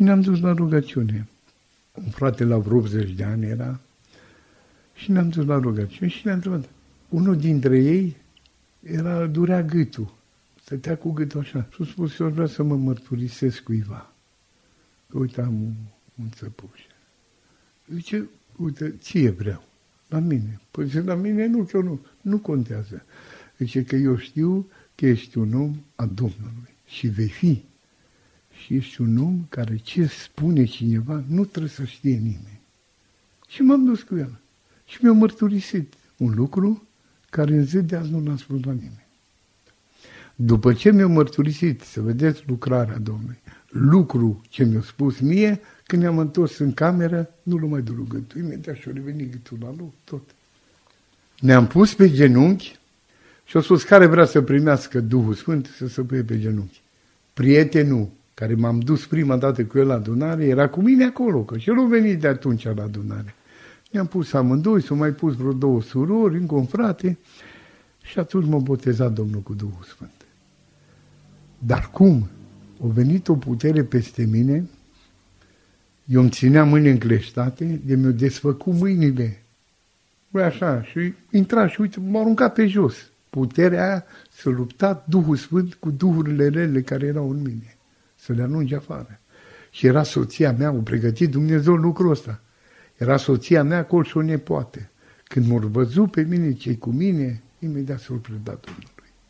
Și ne-am dus la rugăciune. Un frate la vreo 80 de ani era. Și ne-am dus la rugăciune și ne-am întrebat. Unul dintre ei durea gâtul. Stătea cu gâtul așa. Și a spus, eu vreau să mă mărturisesc cuiva. Uite, am un țăpuș. Zice, uite, ție vreau. La mine. Păi zice, la mine nu, că eu nu contează. Zice că eu știu că ești un om a Domnului și vei fi. Și ești un om care ce spune cineva nu trebuie să știe nimeni. Și m-am dus cu el. Și mi-a mărturisit un lucru care în zi de azi nu l-am spus la nimeni. După ce mi-a mărturisit, să vedeți lucrarea Domnului, lucru ce mi-a spus mie, când ne-am întors în cameră, nu l-a mai durut gâtul. Imediat și-a revenit gâtul la loc, tot. Ne-am pus pe genunchi și a spus, care vrea să primească Duhul Sfânt, să se pune pe genunchi. Prietenul care m-am dus prima dată cu el la adunare, era cu mine acolo, că și el a venit de atunci la adunare. Ne-am pus amândoi, s-au mai pus vreo 2 surori, încă un frate, și atunci m-a botezat Domnul cu Duhul Sfânt. Dar cum? A venit o putere peste mine, eu îmi țineam mâini încleștate, de mi-au desfăcut mâinile. Băi așa, și intra și uite, m-a aruncat pe jos. Puterea aia să lupta Duhul Sfânt cu duhurile rele care erau în mine, să le anunge afară. Și era soția mea, a pregătit Dumnezeu lucrul ăsta. Era soția mea acolo și o nepoată. Când m-au văzut pe mine, cei cu mine, imediat s-au predat Domnului.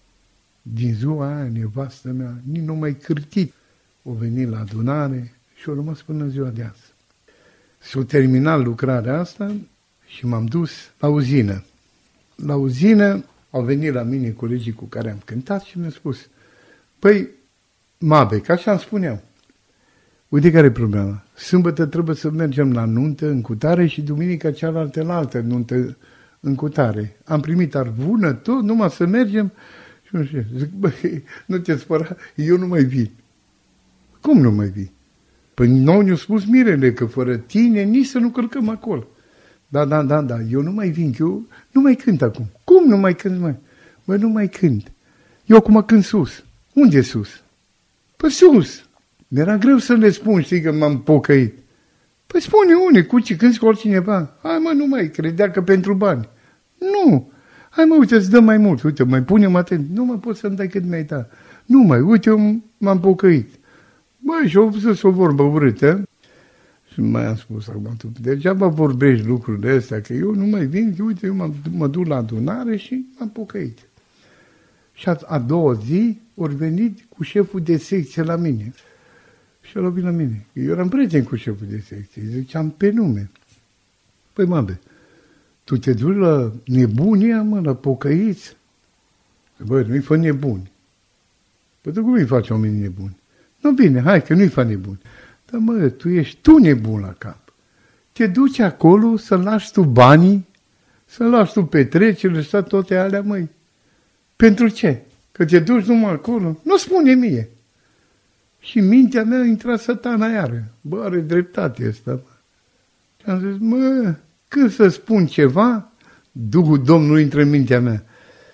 Din ziua aia, nevastă mea, nici nu mai cârtit. O venit la adunare și o rămas până ziua de azi. S-a terminat lucrarea asta și m-am dus la uzină. La uzină au venit la mine colegii cu care am cântat și mi-au spus, păi, Mabe, că așa îmi spuneau, uite care e problema. Sâmbătă trebuie să mergem la nuntă în cutare și duminica cealaltă la altă nuntă în cutare. Am primit arvună, tot, numai să mergem. Și nu știu, zic, băi, nu te spăra, eu nu mai vin. Cum nu mai vii? Păi nou ne-a spus mirele că fără tine nici să nu călcăm acolo. Da, eu nu mai vin, eu nu mai cânt acum. Cum nu mai cânt, mai? Băi, nu mai cânt. Eu acum cânt sus. Unde e sus? Păi sus. Mi-era greu să le spun, știi, că m-am pocăit. Păi spune unde, cu ce cânti cu altcineva? Hai mă, nu mai credea că pentru bani. Nu. Hai mă, uite, îți dăm mai mult, uite, mai punem atent. Nu mă poți să-mi dai cât mi-ai dat. Nu mai, uite, eu m-am pocăit. Băi, și-au zis o vorbă urâtă. Și mai am spus acum, tu degeaba vorbești lucrurile astea, că eu nu mai vin, că uite, eu mă duc la adunare și m-am pocăit. Și a doua zi, ori venit cu șeful de secție la mine. Și el a venit la mine. Eu eram prieten cu șeful de secție, ziceam pe nume. Păi, Mabe, tu te duci la nebunia, mă, la pocăiți? Băi, nu-i fă nebuni. Păi tu cum îi faci oamenii nebuni? Nu, bine, hai, că nu-i fă nebuni. Dar, mă, tu ești tu nebun la cap. Te duci acolo să lași tu banii, să lași tu petrecerile și toate alea, măi. Pentru ce? Că te duci numai acolo? Nu spune mie. Și mintea mea a intrat Satana iară. Bă, are dreptate ăsta, mă. Și am zis, mă, când să spun ceva, Duhul Domnului intră în mintea mea.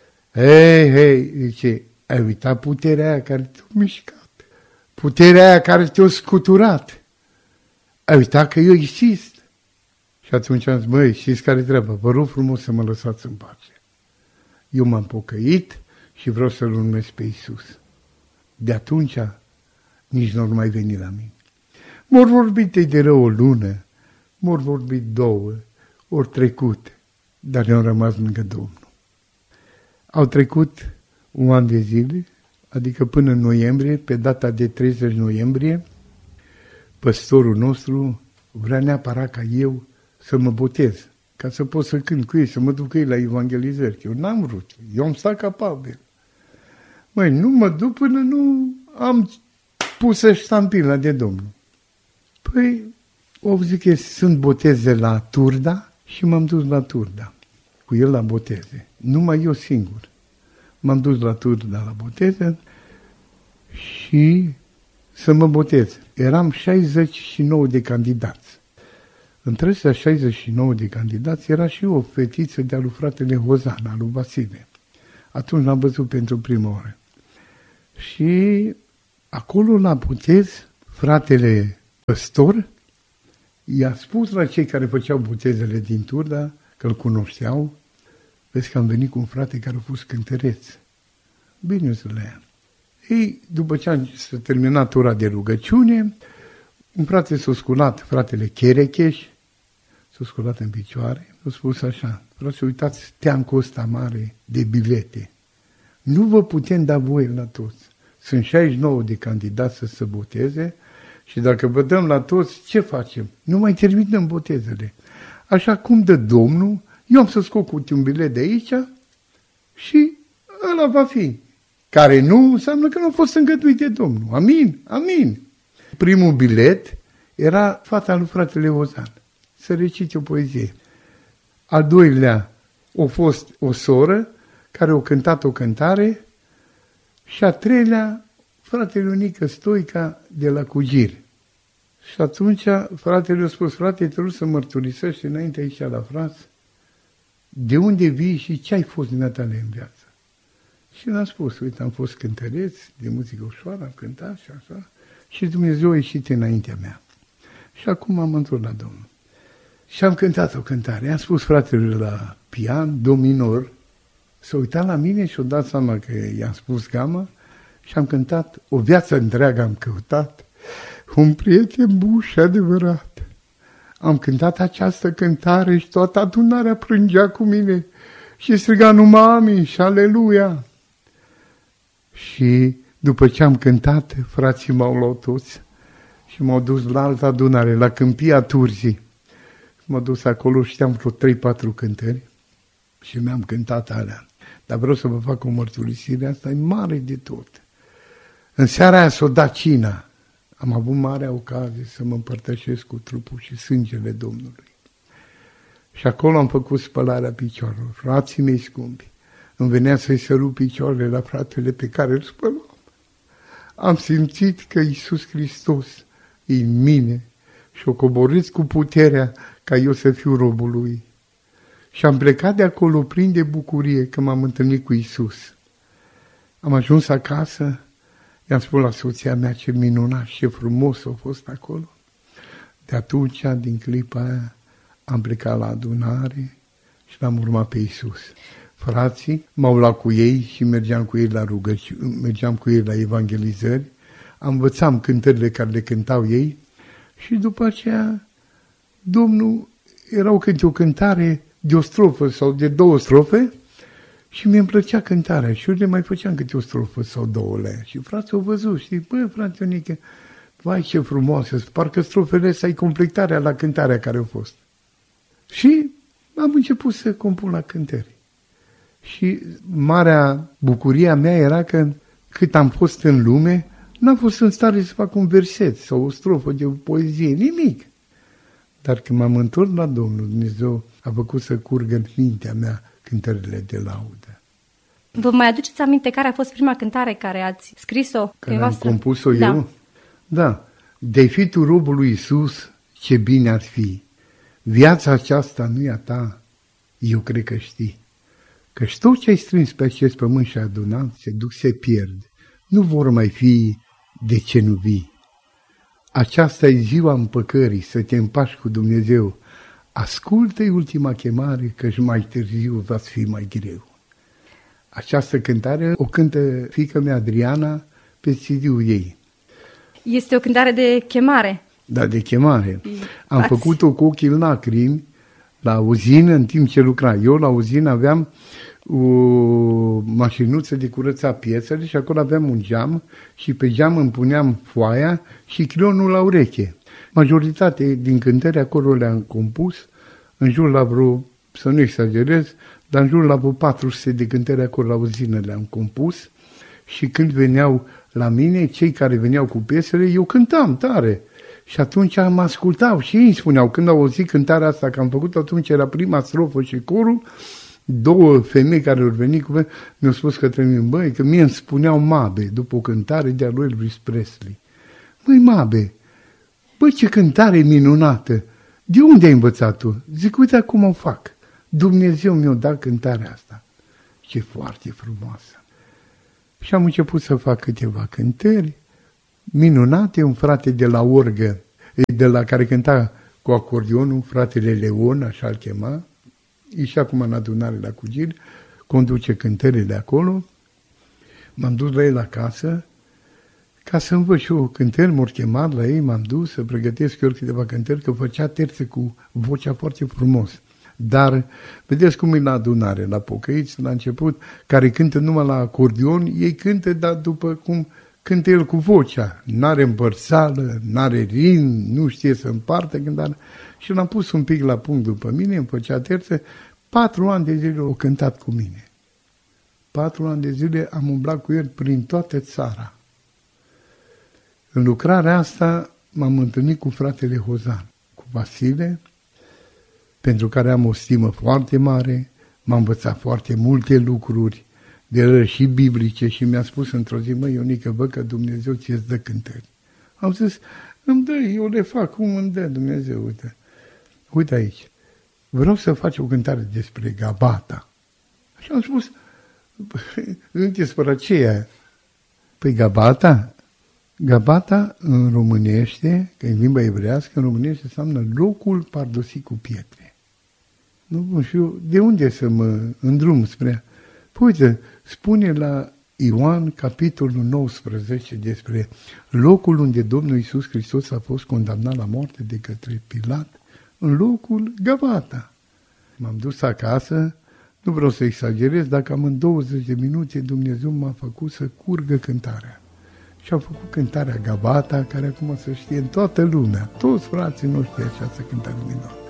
Hei, zice, ai uitat puterea aia care te-a mișcat. Puterea aia care te-a scuturat. Ai uitat că eu exist. Și atunci am zis, băi, știți care-i treaba? Vă rog frumos să mă lăsați în pace. Eu m-am pocăit și vreau să-L urmez pe Iisus. De atunci nici nu mai veni la mine. M-or vorbit de rău o lună, m-or vorbit 2, ori trecut, dar ne-au rămas lângă Domnul. Au trecut 1 an de zile, adică până în noiembrie, pe data de 30 noiembrie, păstorul nostru vrea neapărat ca eu să mă botez, ca să pot să cânt cu ei, să mă duc cu ei la evangelizări. Eu n-am vrut, eu am stat capabil. Măi, nu mă duc până nu am pusă ștampila de Domnul. Păi, o zic că sunt boteze la Turda și m-am dus la Turda, cu el la boteze. Numai eu singur. M-am dus la Turda la boteze și să mă botez. Eram 69 de candidați. Între ăștia 69 de candidați era și o fetiță de-a lui fratele Hozan, al lui Vasile. Atunci l-am văzut pentru prima oară. Și acolo la botez, fratele păstor i-a spus la cei care făceau botezele din Turda, că îl cunoșteau, vezi că am venit cu un frate care a fost cântăreț. Bine să le ia. Ei, după ce s-a terminat ora de rugăciune, un frate s-a sculat, fratele Cherecheș, s-a sculat în picioare, a spus așa: frate, uitați teancul ăsta mare de bilete. Nu vă putem da voie la toți. Sunt 69 de candidați să se boteze și dacă vă dăm la toți, ce facem? Nu mai terminăm botezele. Așa cum dă Domnul, eu am să scot cu un bilet de aici și ăla va fi. Care nu înseamnă că nu a fost îngăduit de Domnul. Amin, amin. Primul bilet era fata lui fratele Ozan, să recite o poezie. Al doilea a fost o soră care a cântat o cântare și a treilea fratele Ionică Stoica de la Cugir. Și atunci fratele a spus: frate, trebuie să mărturisești înainte aici la frați de unde vii și ce ai fost din tale în viață. Și l-am spus: uite, am fost cântăreț de muzică ușoară, am cântat și așa, și Dumnezeu a ieșit înaintea mea. Și acum am întors la Domnul. Și am cântat o cântare. Am spus fratelui la pian, do minor, s-a uitat la mine și a dat seama că i-am spus gama și am cântat: o viață întreagă am căutat un prieten bun și adevărat. Am cântat această cântare și toată adunarea plângea cu mine și striga numai amin și aleluia. Și după ce am cântat, frații m-au luat toți și m-au dus la altă adunare, la Câmpia Turzii. M-au dus acolo, știam vreo 3-4 cântări și mi-am cântat alea. Dar vreau să vă fac o mărturisire, asta e mare de tot. În seara aia s-o dat cina. Am avut marea ocazie să mă împărtășesc cu trupul și sângele Domnului. Și acolo am făcut spălarea picioarelor. Frații mei scumpi, îmi venea să-i sărut picioarele la fratele pe care îl spălam. Am simțit că Iisus Hristos e în mine și o coborât cu puterea ca eu să fiu robul Lui. Și am plecat de acolo plin de bucurie că m-am întâlnit cu Iisus. Am ajuns acasă, i-am spus la soția mea ce minunat și ce frumos a fost acolo. De atunci, din clipa aia, am plecat la adunare și l-am urmat pe Iisus. Frații m-au luat cu ei și mergeam cu ei la rugăciune, mergeam cu ei la evangelizări, învățam cântările care le cântau ei și după aceea Domnul erau câte o cântare de o strofă sau de 2 strofe și mi-mi plăcea cântarea și eu le mai făceam câte o strofă sau 2. Și frații au văzut, știi, băi, frate Ionică, vai ce frumoasă, parcă strofele astea ai completarea la cântarea care a fost. Și am început să compun la cântări. Și marea bucuria mea era că cât am fost în lume, n-am fost în stare să fac un verset sau o strofă de o poezie, nimic. Dar când m-am întors la Domnul, Dumnezeu a făcut să curgă în mintea mea cântările de laudă. Vă mai aduceți aminte care a fost prima cântare care ați scris-o? Care am compus-o eu? Da. De-ai fi tu robul lui Iisus, ce bine ar fi. Viața aceasta nu e a ta, eu cred că știi. Căci tot ce ai strâns pe acest pământ și adunat, se duc, se pierd. Nu vor mai fi de ce nu vii. Aceasta e ziua împăcării, să te împaci cu Dumnezeu. Ascultă-i ultima chemare, căci mai târziu va fi mai greu. Această cântare o cântă fiica mea Adriana pe CD-ul ei. Este o cântare de chemare. Da, de chemare. Am făcut-o cu ochii în lacrimi la uzină în timp ce lucra. Eu la uzină aveam o mașinuță de curățat piețele și acolo aveam un geam și pe geam îmi puneam foaia și creionul la ureche. Majoritatea din cântări acolo le-am compus, în jur la vreo, să nu exagerez, dar în jur la vreo 400 de cântări acolo la uzină le-am compus și când veneau la mine, cei care veneau cu piesele, eu cântam tare. Și atunci mă ascultau și ei îmi spuneau, când au auzit cântarea asta că am făcut, atunci era prima strofă și corul, 2 femei care au venit cu mine, mi-au spus către mine, băi, că mie îmi spuneau Mabe, după o cântare de-a lui Elvis Presley. Băi, Mabe, băi, ce cântare minunată! De unde ai învățat tu? Zic, uite cum o fac. Dumnezeu mi-a dat cântarea asta. Ce foarte frumoasă! Și am început să fac câteva cântări minunate, un frate de la orgă, de la care cânta cu acordionul, fratele Leon, așa-l chema, e și acum în adunare la Cugiri, conduce cântările acolo. M-am dus la el acasă, ca să învăț și eu cântări, m-au chemat la ei, m-am dus să pregătesc eu câteva cântări, că făcea terțe cu vocea foarte frumos. Dar, vedeți cum e la adunare, la pocăiți, la început, care cântă numai la acordion, ei cântă, dar după cum cântă el cu vocea. N-are împărțală, n-are rim, nu știe să împartă cântarea. Și l-am pus un pic la punct după mine, îmi făcea terțe. 4 ani de zile au cântat cu mine. 4 ani de zile am umblat cu el prin toată țara. În lucrarea asta m-am întâlnit cu fratele Hozan, cu Vasile, pentru care am o stimă foarte mare, m-a învățat foarte multe lucruri, de ele și biblice, și mi-a spus într-o zi: măi, Ionică, văd că Dumnezeu ți-ți dă cântări. Am zis: îmi dă, eu le fac cum îmi dă Dumnezeu, uite aici, vreau să faci o cântare despre Gabata. Și am spus: despre aceea. Păi Gabata? Gabata în românește, că în limba evrească, în românește înseamnă locul pardosit cu pietre. Nu știu eu de unde să mă îndrum spre ea. Păi uite, spune la Ioan, capitolul 19, despre locul unde Domnul Iisus Hristos a fost condamnat la moarte de către Pilat, în locul Gabata. M-am dus acasă, nu vreau să exagerez, dar cam în 20 de minute Dumnezeu m-a făcut să curgă cântarea. Și am făcut cântarea Gabata, care acum se știe în toată lumea. Toți frații noștri această cântare minunată.